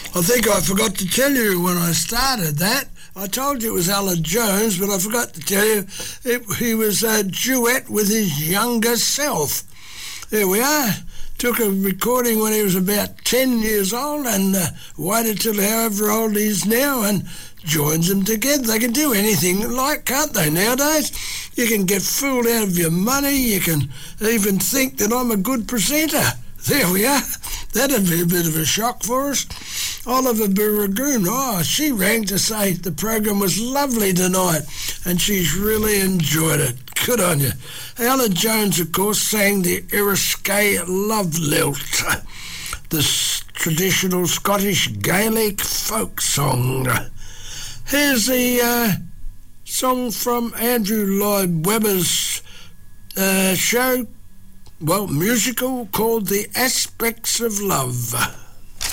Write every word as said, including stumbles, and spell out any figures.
I think I forgot to tell you when I started that. I told you it was Alan Jones, but I forgot to tell you it, he was a duet with his younger self. There we are. Took a recording when he was about ten years old and uh, waited till however old he is now and joins them together. They can do anything like, can't they, nowadays? You can get fooled out of your money. You can even think that I'm a good presenter. There we are. That'd be a bit of a shock for us. Oliver Baragoon, oh, she rang to say the program was lovely tonight and she's really enjoyed it. Good on you. Alan Jones, of course, sang the Eriskay Love Lilt, the s- traditional Scottish Gaelic folk song. Here's the uh, song from Andrew Lloyd Webber's uh, show, well, musical called The Aspects of Love.